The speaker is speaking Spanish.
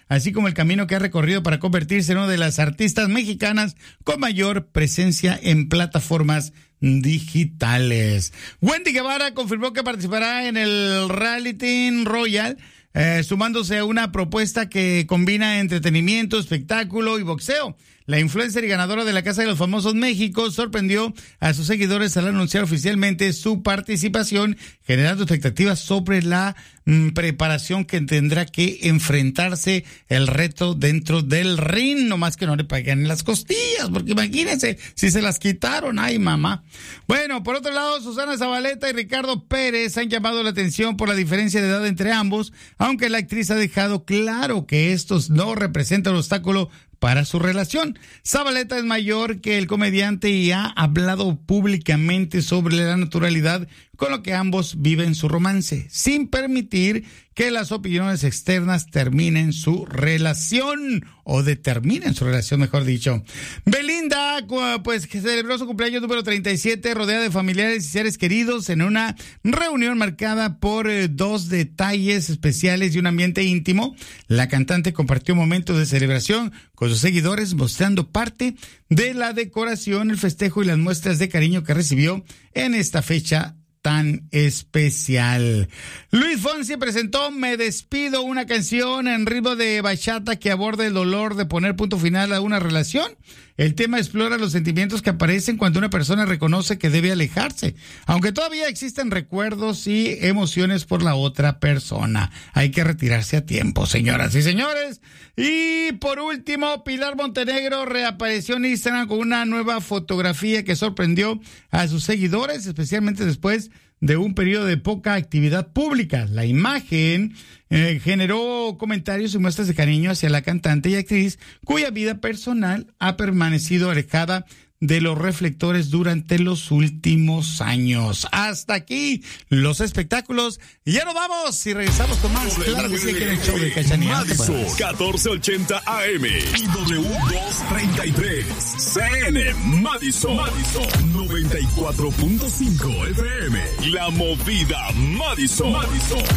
así como el camino que ha recorrido para convertirse en una de las artistas mexicanas con mayor presencia en plataformas digitales. Wendy Guevara confirmó que participará en el Reality Royal, sumándose a una propuesta que combina entretenimiento, espectáculo y boxeo. La influencer y ganadora de la Casa de los Famosos México sorprendió a sus seguidores al anunciar oficialmente su participación, generando expectativas sobre la preparación que tendrá que enfrentarse el reto dentro del ring. No más que no le peguen las costillas, porque imagínense si se las quitaron. Ay, mamá. Bueno, por otro lado, Susana Zabaleta y Ricardo Pérez han llamado la atención por la diferencia de edad entre ambos, aunque la actriz ha dejado claro que estos no representan un obstáculo para su relación. Zabaleta es mayor que el comediante y ha hablado públicamente sobre la naturalidad con lo que ambos viven su romance, sin permitir que las opiniones externas terminen su relación, o determinen su relación, mejor dicho. Belinda, pues, que celebró su cumpleaños número 37, rodeada de familiares y seres queridos, en una reunión marcada por dos detalles especiales y un ambiente íntimo. La cantante compartió momentos de celebración con sus seguidores, mostrando parte de la decoración, el festejo y las muestras de cariño que recibió en esta fecha tan especial. Luis Fonsi presentó Me Despido, una canción en ritmo de bachata que aborda el dolor de poner punto final a una relación. El tema explora los sentimientos que aparecen cuando una persona reconoce que debe alejarse, aunque todavía existen recuerdos y emociones por la otra persona. Hay que retirarse a tiempo, señoras y señores. Y por último, Pilar Montenegro reapareció en Instagram con una nueva fotografía que sorprendió a sus seguidores, especialmente después de un periodo de poca actividad pública. La imagen generó comentarios y muestras de cariño hacia la cantante y actriz, cuya vida personal ha permanecido alejada de los reflectores durante los últimos años. Hasta aquí los espectáculos. Y ya nos vamos y regresamos con más. Claro que sí, aquí en el show de Cachanilla. Madison, 1480 AM y W233 CN Madison 94.5 FM. La Movida Madison.